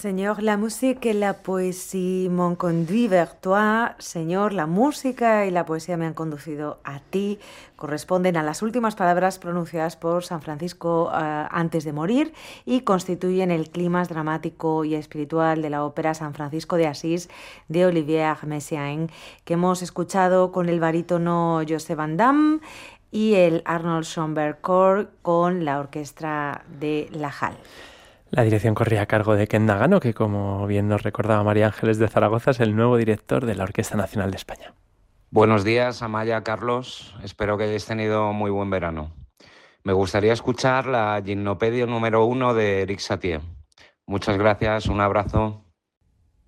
Señor, la musique et la poésie m'ont conduit vers toi. Señor, la música y la poesía me han conducido a ti. Corresponden a las últimas palabras pronunciadas por San Francisco antes de morir y constituyen el clímax dramático y espiritual de la ópera San Francisco de Asís de Olivier Messiaen, que hemos escuchado con el barítono José Van Damme y el Arnold Schoenberg Chor con la orquesta de la Hall. La dirección corría a cargo de Ken Nagano, que como bien nos recordaba María Ángeles de Zaragoza, es el nuevo director de la Orquesta Nacional de España. Buenos días, Amaya, Carlos. Espero que hayáis tenido muy buen verano. Me gustaría escuchar la Gimnopedia número 1 de Eric Satie. Muchas gracias, un abrazo.